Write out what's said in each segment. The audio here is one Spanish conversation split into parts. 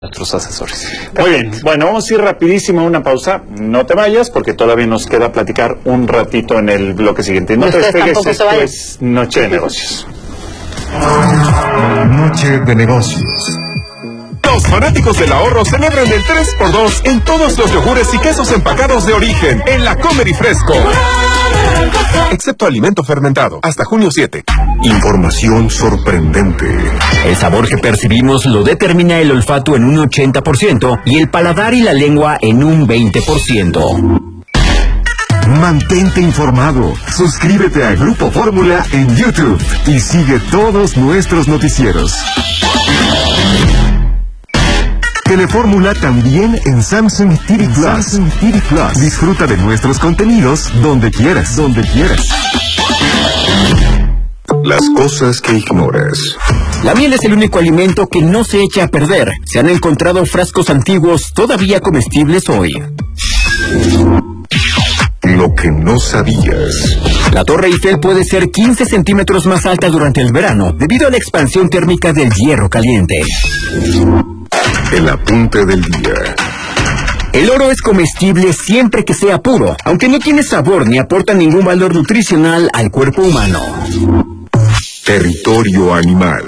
Nuestros asesores. Muy bien, bueno, vamos a ir rapidísimo a una pausa. No te vayas porque todavía nos queda platicar un ratito en el bloque siguiente. No te despegues, esto es Noche de Negocios. Noche de Negocios. Los fanáticos del ahorro celebran el 3x2 en todos los yogures y quesos empacados de origen en la Comer y Fresco. Excepto alimento fermentado, hasta junio 7. Información sorprendente. El sabor que percibimos lo determina el olfato en un 80% y el paladar y la lengua en un 20%. Mantente informado. Suscríbete a Grupo Fórmula en YouTube y sigue todos nuestros noticieros. Telefórmula también en Samsung TV Plus. Disfruta de nuestros contenidos donde quieras. Las cosas que ignoras. La miel es el único alimento que no se echa a perder. Se han encontrado frascos antiguos todavía comestibles hoy. Lo que no sabías. La Torre Eiffel puede ser 15 centímetros más alta durante el verano debido a la expansión térmica del hierro caliente. El apunte del día. El oro es comestible siempre que sea puro, aunque no tiene sabor ni aporta ningún valor nutricional al cuerpo humano. Territorio animal.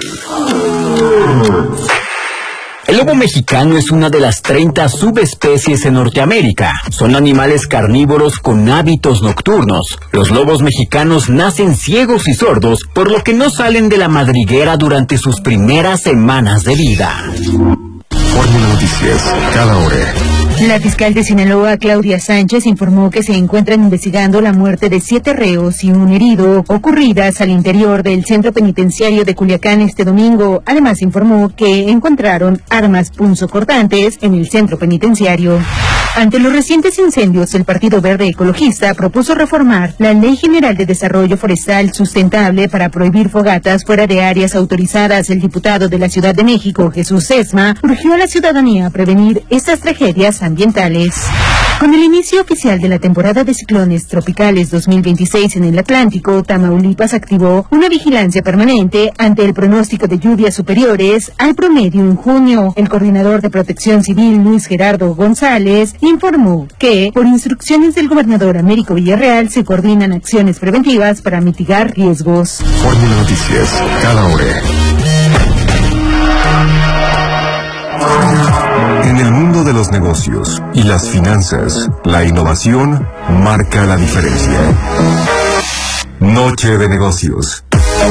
El lobo mexicano es una de las 30 subespecies en Norteamérica. Son animales carnívoros con hábitos nocturnos. Los lobos mexicanos nacen ciegos y sordos, por lo que no salen de la madriguera durante sus primeras semanas de vida. Fórmula Noticias, cada hora. La fiscal de Sinaloa, Claudia Sánchez, informó que se encuentran investigando la muerte de 7 reos y un herido ocurridas al interior del centro penitenciario de Culiacán este domingo. Además, informó que encontraron armas punzocortantes en el centro penitenciario. Ante los recientes incendios, el Partido Verde Ecologista propuso reformar la Ley General de Desarrollo Forestal Sustentable para prohibir fogatas fuera de áreas autorizadas. El diputado de la Ciudad de México, Jesús Sesma, urgió a la ciudadanía a prevenir estas tragedias ambientales. Con el inicio oficial de la temporada de ciclones tropicales 2026 en el Atlántico, Tamaulipas activó una vigilancia permanente ante el pronóstico de lluvias superiores al promedio en junio. El coordinador de Protección Civil, Luis Gerardo González, informó que, por instrucciones del gobernador Américo Villarreal, se coordinan acciones preventivas para mitigar riesgos. Fórmula Noticias, cada hora. En el mundo de los negocios y las finanzas, la innovación marca la diferencia. Noche de Negocios.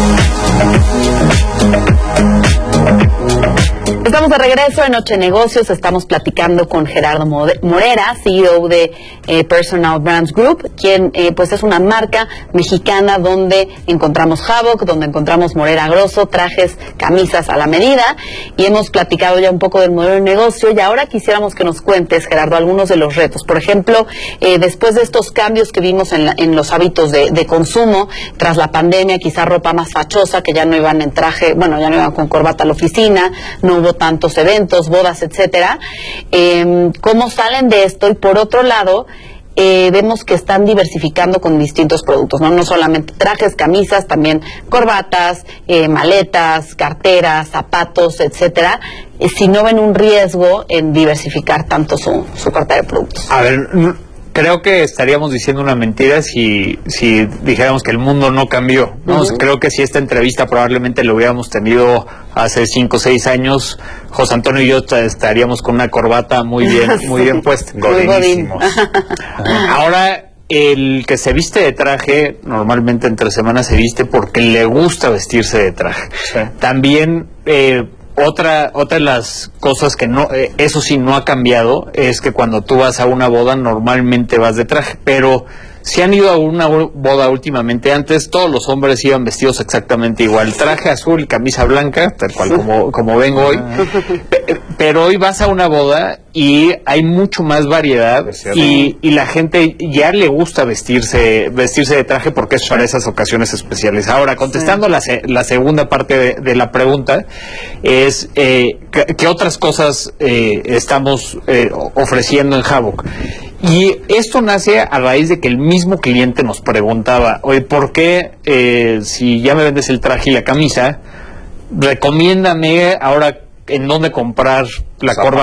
Estamos de regreso en Noche de Negocios. Estamos platicando con Gerardo Morera, CEO de Personal Brands Group, quien pues es una marca mexicana donde encontramos Havoc, donde encontramos Morera Grosso, trajes, camisas a la medida, y hemos platicado ya un poco del modelo de negocio, y ahora quisiéramos que nos cuentes, Gerardo, algunos de los retos. Por ejemplo, después de estos cambios que vimos en los hábitos de consumo, tras la pandemia, quizá ropa más fachosa, que ya no iban en traje, bueno, ya no iban con corbata a la oficina, no hubo tantos eventos, bodas, etcétera. ¿Cómo salen de esto? Y por otro lado, vemos que están diversificando con distintos productos, no solamente trajes, camisas, también corbatas, maletas, carteras, zapatos, etcétera. Si no ven un riesgo en diversificar tanto su cartera de productos. A ver, creo que estaríamos diciendo una mentira si dijéramos que el mundo no cambió, ¿no? O sea, creo que si esta entrevista probablemente lo hubiéramos tenido hace 5 o 6 años, José Antonio y yo estaríamos con una corbata muy bien puesta, gordísimos. Ahora, el que se viste de traje, normalmente entre semanas se viste porque le gusta vestirse de traje. Sí. También, otra de las cosas que no, eso sí no ha cambiado, es que cuando tú vas a una boda normalmente vas de traje, pero si han ido a una boda últimamente, antes todos los hombres iban vestidos exactamente igual, traje azul y camisa blanca, tal cual como vengo hoy, pero hoy vas a una boda y hay mucho más variedad y la gente ya le gusta vestirse de traje porque es para esas ocasiones especiales. Ahora, contestando la segunda parte de la pregunta, es ¿qué otras cosas estamos ofreciendo en Havoc? Y esto nace a raíz de que el mismo cliente nos preguntaba, oye, ¿por qué si ya me vendes el traje y la camisa, recomiéndame ahora en dónde comprar la corbata